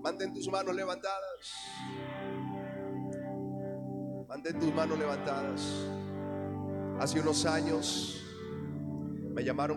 Mantén tus manos levantadas. Mantén tus manos levantadas. Hace unos años me llamaron